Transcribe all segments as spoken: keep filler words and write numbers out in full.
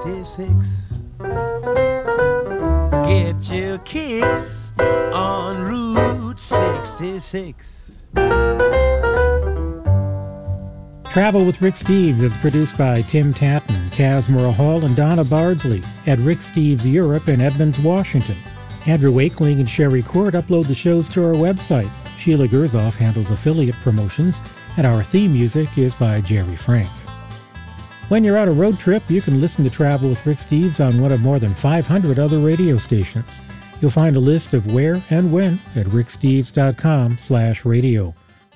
sixty-six. Get your kicks on Route sixty-six. Travel with Rick Steves is produced by Tim Tatton, Kazmira Hall, and Donna Bardsley at Rick Steves Europe in Edmonds, Washington. Andrew Wakeling and Sherry Court upload the shows to our website. Sheila Gerzoff handles affiliate promotions, and our theme music is by Jerry Frank. When you're on a road trip, you can listen to Travel with Rick Steves on one of more than five hundred other radio stations. You'll find a list of where and when at ricksteves.com slash radio.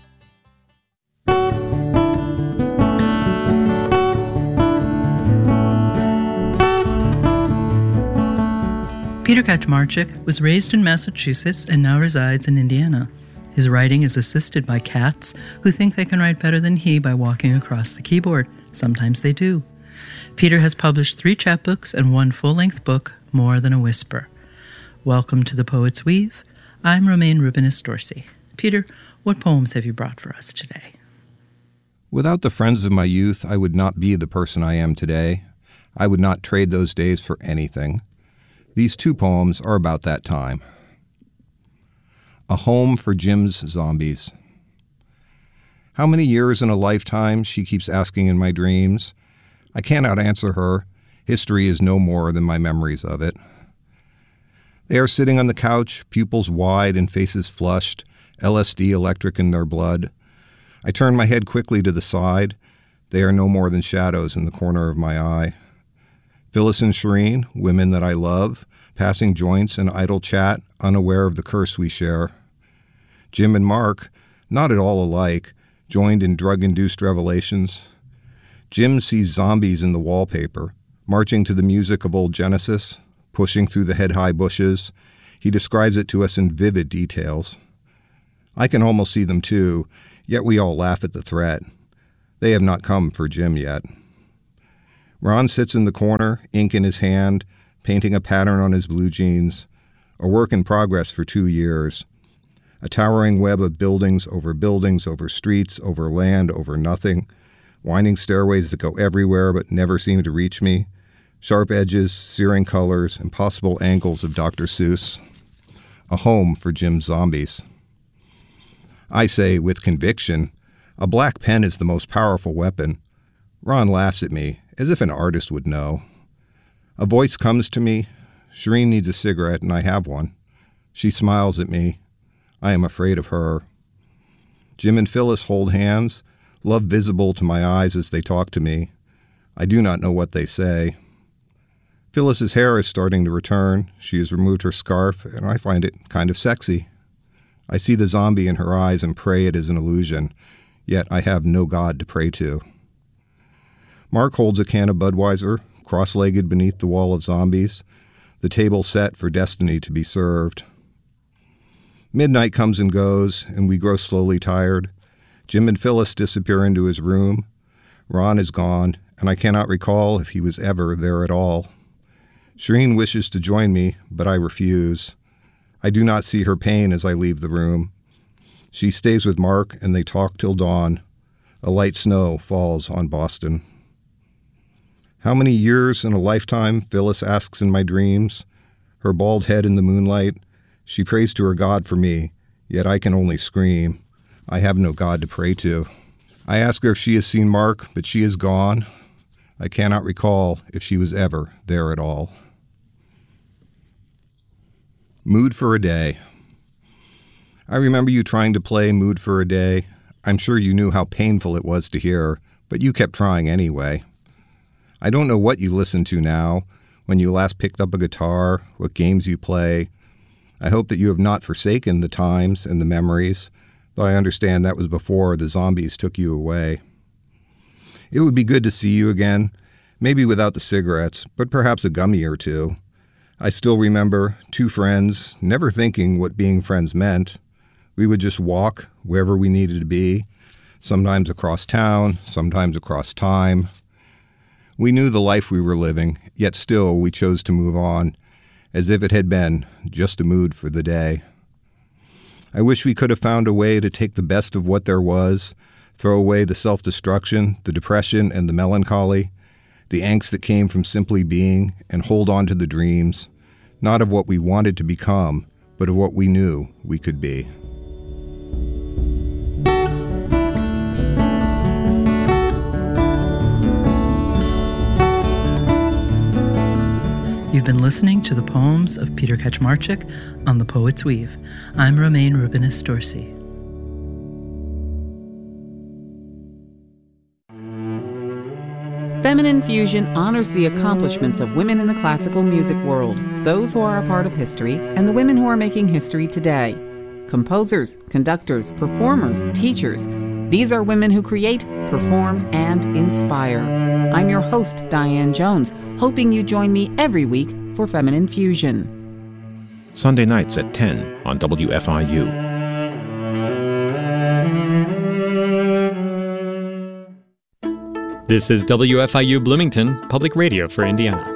Peter Kaczmarczyk was raised in Massachusetts and now resides in Indiana. His writing is assisted by cats who think they can write better than he by walking across the keyboard. Sometimes they do. Peter has published three chapbooks and one full-length book, More Than a Whisper. Welcome to The Poet's Weave. I'm Romaine Rubinis-Dorsey. Peter, what poems have you brought for us today? Without the friends of my youth, I would not be the person I am today. I would not trade those days for anything. These two poems are about that time. A Home for Jim's Zombies. How many years in a lifetime, she keeps asking in my dreams. I cannot answer her. History is no more than my memories of it. They are sitting on the couch, pupils wide and faces flushed, L S D electric in their blood. I turn my head quickly to the side. They are no more than shadows in the corner of my eye. Phyllis and Shireen, women that I love, passing joints and idle chat, unaware of the curse we share. Jim and Mark, not at all alike, joined in drug-induced revelations. Jim sees zombies in the wallpaper, marching to the music of old Genesis, pushing through the head-high bushes. He describes it to us in vivid details. I can almost see them too, yet we all laugh at the threat. They have not come for Jim yet. Ron sits in the corner, ink in his hand, painting a pattern on his blue jeans, a work in progress for two years. A towering web of buildings over buildings, over streets, over land, over nothing, winding stairways that go everywhere but never seem to reach me, sharp edges, searing colors, impossible angles of Doctor Seuss. A home for Jim's zombies. I say, with conviction, a black pen is the most powerful weapon. Ron laughs at me, as if an artist would know. A voice comes to me. Shireen needs a cigarette, and I have one. She smiles at me. I am afraid of her. Jim and Phyllis hold hands, love visible to my eyes as they talk to me. I do not know what they say. Phyllis's hair is starting to return. She has removed her scarf, and I find it kind of sexy. I see the zombie in her eyes and pray it is an illusion, yet I have no God to pray to. Mark holds a can of Budweiser, cross-legged beneath the wall of zombies, the table set for destiny to be served. Midnight comes and goes, and we grow slowly tired. Jim and Phyllis disappear into his room. Ron is gone, and I cannot recall if he was ever there at all. Shireen wishes to join me, but I refuse. I do not see her pain as I leave the room. She stays with Mark, and they talk till dawn. A light snow falls on Boston. How many years in a lifetime, Phyllis asks in my dreams. Her bald head in the moonlight. She prays to her God for me, yet I can only scream. I have no God to pray to. I ask her if she has seen Mark, but she is gone. I cannot recall if she was ever there at all. Mood for a Day. I remember you trying to play Mood for a Day. I'm sure you knew how painful it was to hear, but you kept trying anyway. I don't know what you listen to now, when you last picked up a guitar, what games you play. I hope that you have not forsaken the times and the memories, though I understand that was before the zombies took you away. It would be good to see you again, maybe without the cigarettes, but perhaps a gummy or two. I still remember two friends, never thinking what being friends meant. We would just walk wherever we needed to be, sometimes across town, sometimes across time. We knew the life we were living, yet still we chose to move on, as if it had been just a mood for the day. I wish we could have found a way to take the best of what there was, throw away the self-destruction, the depression, and the melancholy, the angst that came from simply being, and hold on to the dreams, not of what we wanted to become, but of what we knew we could be. You've been listening to the poems of Peter Kaczmarczyk on The Poet's Weave. I'm Romaine Rubinis-Dorsey. Feminine Fusion honors the accomplishments of women in the classical music world, those who are a part of history, and the women who are making history today. Composers, conductors, performers, teachers. These are women who create, perform, and inspire. I'm your host, Diane Jones, hoping you join me every week for Feminine Fusion. Sunday nights at ten on W F I U. This is W F I U Bloomington, Public Radio for Indiana.